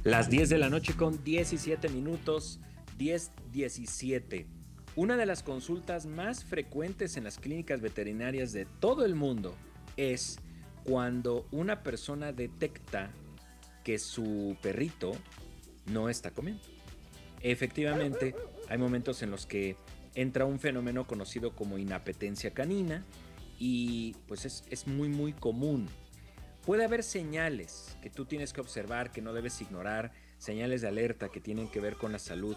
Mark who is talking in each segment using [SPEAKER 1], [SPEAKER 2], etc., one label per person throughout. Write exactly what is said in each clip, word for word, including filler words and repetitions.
[SPEAKER 1] Las diez de la noche con diecisiete minutos, diez diecisiete. Una de las consultas más frecuentes en las clínicas veterinarias de todo el mundo es cuando una persona detecta que su perrito no está comiendo. Efectivamente, hay momentos en los que entra un fenómeno conocido como inapetencia canina y pues es, es muy muy común. Puede haber señales que tú tienes que observar, que no debes ignorar, señales de alerta que tienen que ver con la salud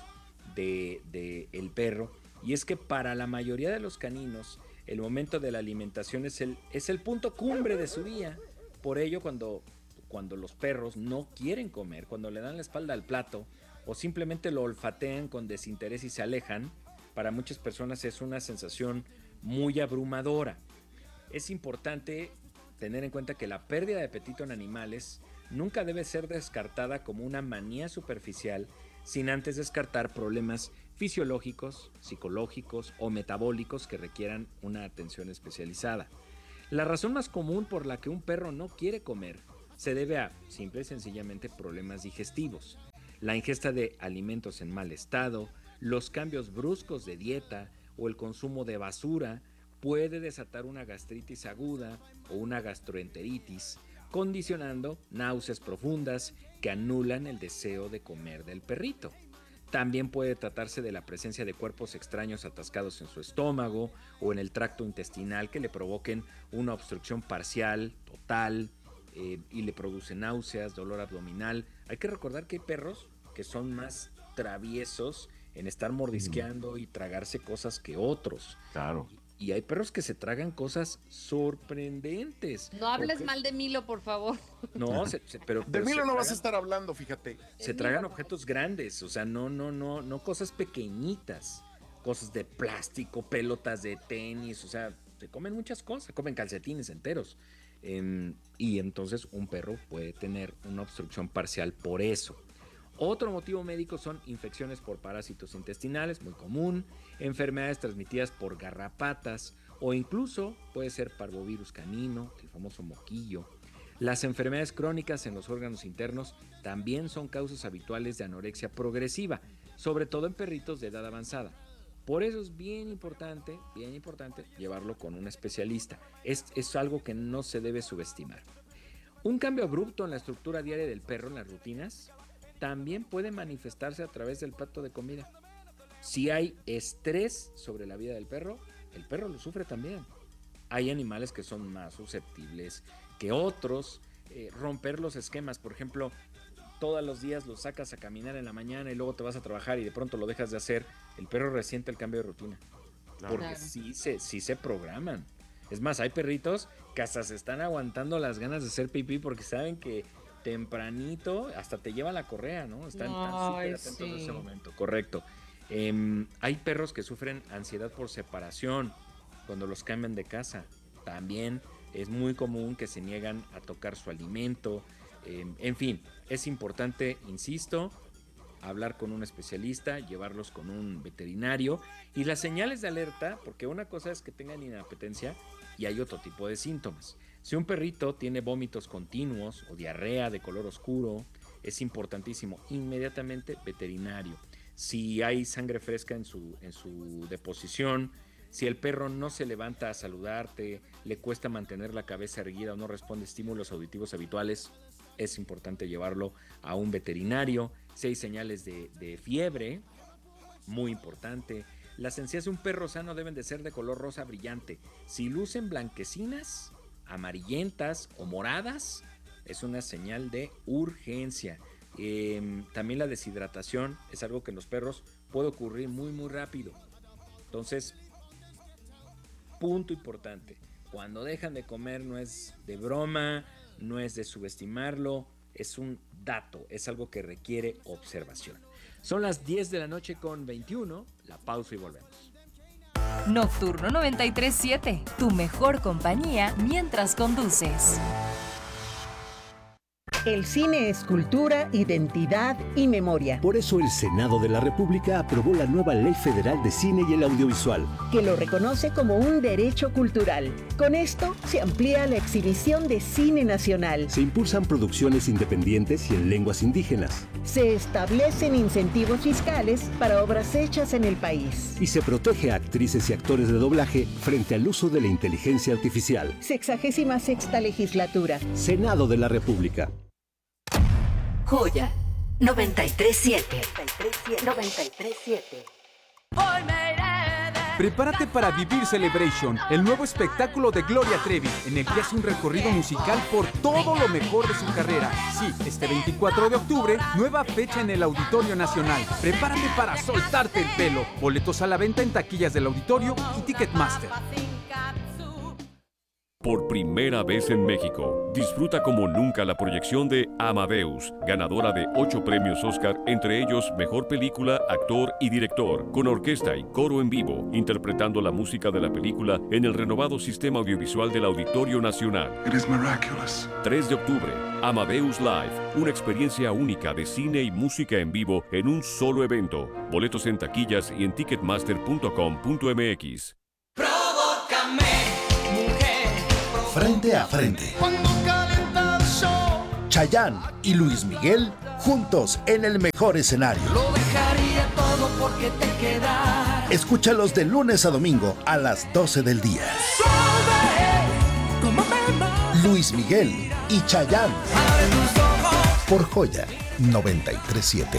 [SPEAKER 1] de, de el perro. Y es que para la mayoría de los caninos, el momento de la alimentación es el, es el punto cumbre de su día. Por ello, cuando, cuando los perros no quieren comer, cuando le dan la espalda al plato o simplemente lo olfatean con desinterés y se alejan, para muchas personas es una sensación muy abrumadora. Es importante tener en cuenta que la pérdida de apetito en animales nunca debe ser descartada como una manía superficial sin antes descartar problemas fisiológicos, psicológicos o metabólicos que requieran una atención especializada. La razón más común por la que un perro no quiere comer se debe a, simple y sencillamente, problemas digestivos. La ingesta de alimentos en mal estado, los cambios bruscos de dieta o el consumo de basura puede desatar una gastritis aguda o una gastroenteritis, condicionando náuseas profundas que anulan el deseo de comer del perrito. También puede tratarse de la presencia de cuerpos extraños atascados en su estómago o en el tracto intestinal que le provoquen una obstrucción parcial, total, eh, y le producen náuseas, dolor abdominal. Hay que recordar que hay perros que son más traviesos en estar mordisqueando y tragarse cosas que otros.
[SPEAKER 2] Claro.
[SPEAKER 1] Y hay perros que se tragan cosas sorprendentes.
[SPEAKER 3] No hables
[SPEAKER 1] Obje-
[SPEAKER 3] mal de Milo, por favor.
[SPEAKER 1] No, se- se- pero,
[SPEAKER 2] De
[SPEAKER 1] pero
[SPEAKER 2] Milo
[SPEAKER 1] se
[SPEAKER 2] no vas a
[SPEAKER 1] tragan-
[SPEAKER 2] estar hablando, fíjate.
[SPEAKER 1] se tragan objetos grandes, o sea, no, no, no, no cosas pequeñitas, cosas de plástico, pelotas de tenis, o sea, se comen muchas cosas, comen calcetines enteros. Em, y entonces un perro puede tener una obstrucción parcial por eso. Otro motivo médico son infecciones por parásitos intestinales, muy común, enfermedades transmitidas por garrapatas o incluso puede ser parvovirus canino, el famoso moquillo. Las enfermedades crónicas en los órganos internos también son causas habituales de anorexia progresiva, sobre todo en perritos de edad avanzada. Por eso es bien importante, bien importante llevarlo con un especialista. Es, es algo que no se debe subestimar. Un cambio abrupto en la estructura diaria del perro en las rutinas también puede manifestarse a través del plato de comida. Si hay estrés sobre la vida del perro, el perro lo sufre también. Hay animales que son más susceptibles que otros. Eh, romper los esquemas, por ejemplo, todos los días lo sacas a caminar en la mañana y luego te vas a trabajar y de pronto lo dejas de hacer, el perro resiente el cambio de rutina.
[SPEAKER 2] Claro.
[SPEAKER 1] Porque
[SPEAKER 3] Claro.
[SPEAKER 1] sí se, sí se programan. Es más, hay perritos que hasta se están aguantando las ganas de hacer pipí porque saben que tempranito hasta te lleva la correa, ¿no? Están, están súper
[SPEAKER 3] Ay,
[SPEAKER 1] atentos en
[SPEAKER 3] sí.
[SPEAKER 1] ese momento, correcto. Em, hay perros que sufren ansiedad por separación cuando los cambian de casa. También es muy común que se niegan a tocar su alimento. Em, en fin, es importante, insisto, hablar con un especialista, llevarlos con un veterinario y las señales de alerta, porque una cosa es que tengan inapetencia y hay otro tipo de síntomas. Si un perrito tiene vómitos continuos o diarrea de color oscuro, es importantísimo inmediatamente veterinario. Si hay sangre fresca en su, en su deposición, si el perro no se levanta a saludarte, le cuesta mantener la cabeza erguida o no responde a estímulos auditivos habituales, es importante llevarlo a un veterinario. Si hay señales de, de fiebre, muy importante. Las encías de un perro sano deben de ser de color rosa brillante. Si lucen blanquecinas, amarillentas o moradas, es una señal de urgencia. Eh, también la deshidratación es algo que en los perros puede ocurrir muy muy rápido. Entonces, punto importante, cuando dejan de comer no es de broma, no es de subestimarlo, es un dato, es algo que requiere observación. Son las diez de la noche con veintiuno, la pausa y volvemos.
[SPEAKER 4] Nocturno noventa y tres punto siete, tu mejor compañía mientras conduces.
[SPEAKER 2] El cine es cultura, identidad y memoria.
[SPEAKER 3] Por eso el Senado de la República aprobó la nueva Ley Federal de Cine y el Audiovisual,
[SPEAKER 2] que lo reconoce como un derecho cultural. Con esto se amplía la exhibición de cine nacional.
[SPEAKER 3] Se impulsan producciones independientes y en lenguas indígenas.
[SPEAKER 2] Se establecen incentivos fiscales para obras hechas en el país.
[SPEAKER 3] Y se protege a actrices y actores de doblaje frente al uso de la inteligencia artificial.
[SPEAKER 2] Sexagésima sexta legislatura.
[SPEAKER 3] Senado de la República.
[SPEAKER 5] Joya noventa y tres siete.
[SPEAKER 2] noventa y tres siete.
[SPEAKER 6] Prepárate para vivir Celebration, el nuevo espectáculo de Gloria Trevi, en el que hace un recorrido musical por todo lo mejor de su carrera. Sí, este veinticuatro de octubre, nueva fecha en el Auditorio Nacional. Prepárate para soltarte el pelo. Boletos a la venta en taquillas del auditorio y Ticketmaster.
[SPEAKER 7] Por primera vez en México, disfruta como nunca la proyección de Amadeus, ganadora de ocho premios Oscar, entre ellos Mejor Película, Actor y Director, con orquesta y coro en vivo, interpretando la música de la película en el renovado sistema audiovisual del Auditorio Nacional.
[SPEAKER 8] It is miraculous.
[SPEAKER 7] tres de octubre, Amadeus Live, una experiencia única de cine y música en vivo en un solo evento. Boletos en taquillas y en ticketmaster punto com punto m x.
[SPEAKER 9] Frente a frente. Chayanne y Luis Miguel juntos en el mejor escenario.
[SPEAKER 10] Lo dejaría todo porque te quedas.
[SPEAKER 9] Escúchalos de lunes a domingo a las doce del día. Luis Miguel y Chayanne. Por Joya noventa y tres siete.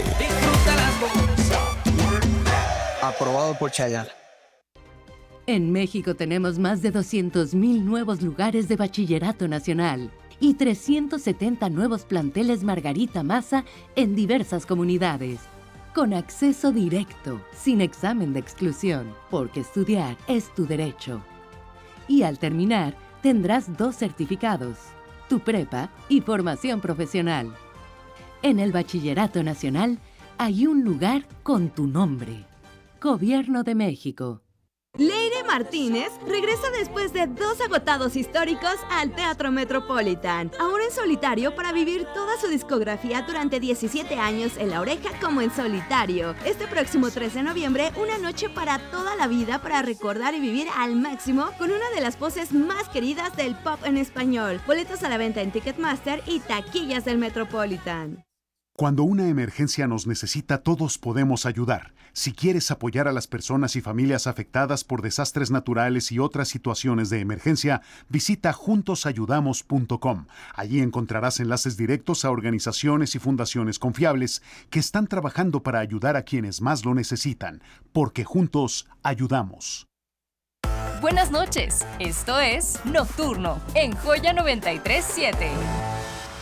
[SPEAKER 11] Aprobado por Chayanne.
[SPEAKER 12] En México tenemos más de doscientos mil nuevos lugares de bachillerato nacional y trescientos setenta nuevos planteles Margarita Maza en diversas comunidades. Con acceso directo, sin examen de exclusión, porque estudiar es tu derecho. Y al terminar, tendrás dos certificados, tu prepa y formación profesional. En el Bachillerato Nacional hay un lugar con tu nombre. Gobierno de México.
[SPEAKER 13] Leire Martínez regresa después de dos agotados históricos al Teatro Metropolitan, ahora en solitario para vivir toda su discografía durante diecisiete años en La Oreja como en solitario. Este próximo tres de noviembre, una noche para toda la vida para recordar y vivir al máximo con una de las voces más queridas del pop en español. Boletos a la venta en Ticketmaster y taquillas del Metropolitan.
[SPEAKER 14] Cuando una emergencia nos necesita, todos podemos ayudar. Si quieres apoyar a las personas y familias afectadas por desastres naturales y otras situaciones de emergencia, visita juntos ayudamos punto com. Allí encontrarás enlaces directos a organizaciones y fundaciones confiables que están trabajando para ayudar a quienes más lo necesitan, porque juntos ayudamos.
[SPEAKER 4] Buenas noches, esto es Nocturno en Joya noventa y tres siete.